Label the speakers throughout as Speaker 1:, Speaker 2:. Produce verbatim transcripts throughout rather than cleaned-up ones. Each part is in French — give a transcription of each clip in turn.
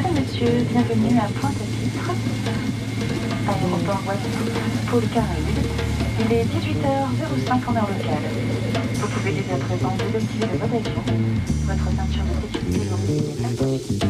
Speaker 1: Madame, monsieur, bienvenue à Pointe-à-Pitre, aéroport Guadeloupe, pôle Caraïbes. Il est dix-huit heures cinq en heure locale. Vous pouvez dès à présent désactiver le mode avion. Votre ceinture de sécurité vous est activée.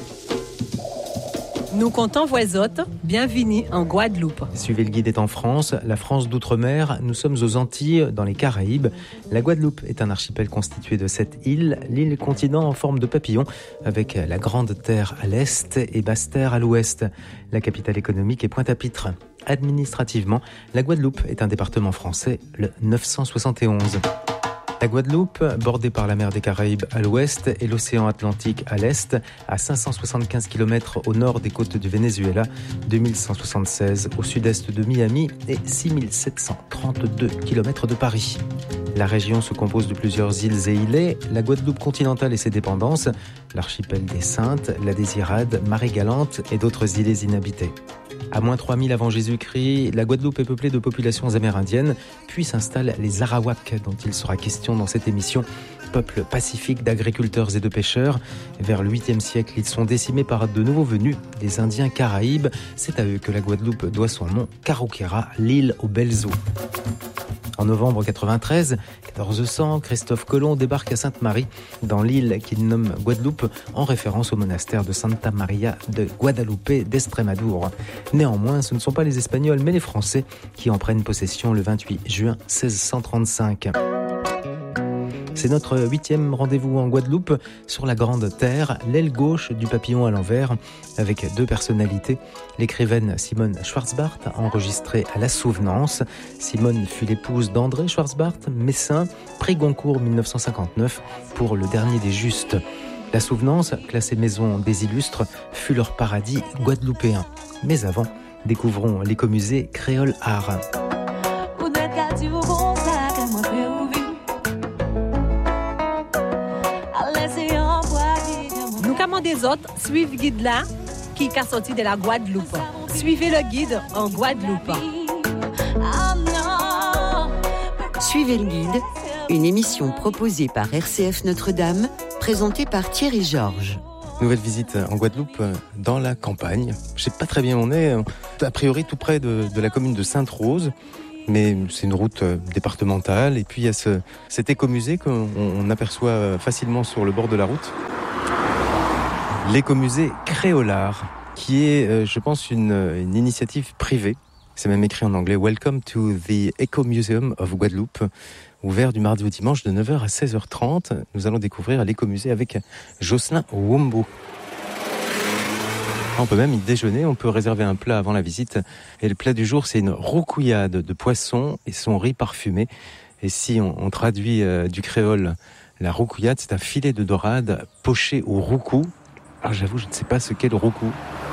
Speaker 2: Nous comptons voisottes, bienvenue en Guadeloupe.
Speaker 3: Suivez le guide est en France, la France d'outre-mer, nous sommes aux Antilles, dans les Caraïbes. La Guadeloupe est un archipel constitué de sept îles, l'île continent en forme de papillon, avec la Grande Terre à l'est et Basse Terre à l'ouest. La capitale économique est Pointe-à-Pitre. Administrativement, la Guadeloupe est un département français, le neuf cent soixante et onze. La Guadeloupe, bordée par la mer des Caraïbes à l'ouest et l'océan Atlantique à l'est, à cinq cent soixante-quinze kilomètres au nord des côtes du Venezuela, deux mille cent soixante-seize au sud-est de Miami et six mille sept cent trente-deux kilomètres de Paris. La région se compose de plusieurs îles et îlets, la Guadeloupe continentale et ses dépendances, l'archipel des Saintes, la Désirade, Marie-Galante et d'autres îlets inhabités. À moins trois mille avant Jésus-Christ, la Guadeloupe est peuplée de populations amérindiennes, puis s'installent les Arawaks, dont il sera question dans cette émission. Peuple pacifique d'agriculteurs et de pêcheurs. Vers le huitième siècle, ils sont décimés par de nouveaux venus, des Indiens Caraïbes. C'est à eux que la Guadeloupe doit son nom, Carouquera, l'île aux belles eaux. En novembre quatre-vingt-treize, quatorze cents, Christophe Colomb débarque à Sainte-Marie, dans l'île qu'il nomme Guadeloupe, en référence au monastère de Santa Maria de Guadalupe d'Estrémadure. Néanmoins, ce ne sont pas les Espagnols, mais les Français qui en prennent possession le vingt-huit juin seize cent trente-cinq. C'est notre huitième rendez-vous en Guadeloupe, sur la Grande Terre, l'aile gauche du papillon à l'envers, avec deux personnalités. L'écrivaine Simone Schwarzbart, enregistrée à La Souvenance. Simone fut l'épouse d'André Schwarzbart, médecin, prix Goncourt mille neuf cent cinquante-neuf pour Le Dernier des Justes. La Souvenance, classée maison des illustres, fut leur paradis guadeloupéen. Mais avant, découvrons l'écomusée Créole Art.
Speaker 2: Des autres, suivez le guide là qui est sorti de la Guadeloupe. Suivez le guide en Guadeloupe.
Speaker 4: Suivez le guide, une émission proposée par R C F Notre-Dame, présentée par Thierry Georges.
Speaker 3: Nouvelle visite en Guadeloupe, dans la campagne. Je sais pas très bien où on est, a priori tout près de, de la commune de Sainte-Rose. Mais c'est une route départementale. Et puis il y a ce, cet écomusée qu'on on aperçoit facilement sur le bord de la route. L'écomusée Créole Art, qui est, euh, je pense, une, une initiative privée. C'est même écrit en anglais. Welcome to the Eco Museum of Guadeloupe. Ouvert du mardi au dimanche de neuf heures à seize heures trente. Nous allons découvrir l'écomusée avec Jocelyn Wombo. On peut même y déjeuner, on peut réserver un plat avant la visite. Et le plat du jour, c'est une roucouillade de poisson et son riz parfumé. Et si on, on traduit euh, du créole, la roucouillade, c'est un filet de dorade poché au roucou. Alors j'avoue, je ne sais pas ce qu'est le roucou.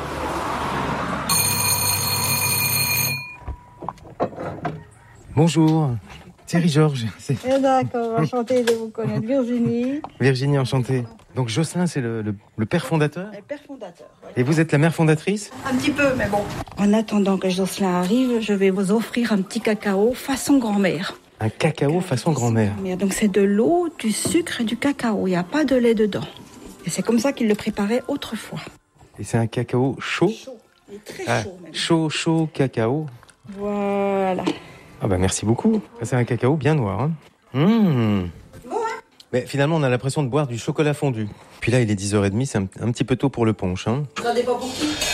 Speaker 3: Bonjour, Thierry Georges. C'est...
Speaker 5: Eh d'accord, enchantée de vous connaître. Virginie.
Speaker 3: Virginie, enchantée. Donc Jocelyn, c'est le, le, le père fondateur ?
Speaker 5: Le père fondateur, oui.
Speaker 3: Et vous êtes la mère fondatrice ?
Speaker 5: Un petit peu, mais bon. En attendant que Jocelyn arrive, je vais vous offrir un petit cacao façon grand-mère.
Speaker 3: Un cacao façon grand-mère.
Speaker 5: Donc c'est de l'eau, du sucre et du cacao. Il n'y a pas de lait dedans. Et c'est comme ça qu'il le préparait autrefois.
Speaker 3: Et c'est un cacao chaud ?
Speaker 5: Chaud. Il est très
Speaker 3: ah,
Speaker 5: chaud même.
Speaker 3: Chaud, chaud, cacao.
Speaker 5: Voilà.
Speaker 3: Ah bah merci beaucoup. C'est un cacao bien noir. Hein. Mmh.
Speaker 5: Bon, hein ?
Speaker 3: Mais finalement, on a l'impression de boire du chocolat fondu. Puis là, il est dix heures trente, c'est un, un petit peu tôt pour le punch. Hein.
Speaker 5: Vous en avez pas pour qui ?